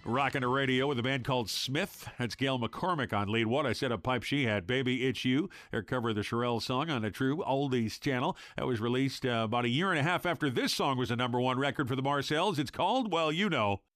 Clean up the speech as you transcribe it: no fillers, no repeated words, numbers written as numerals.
Rockin' the radio with a band called Smith. That's Gail McCormick on lead. What I said, a pipe she had, Baby It's You. Their cover of the Shirelle song on the True Oldies channel. That was released about a year and a half after this song was a #1 record for the Marcells. It's called, well, you know.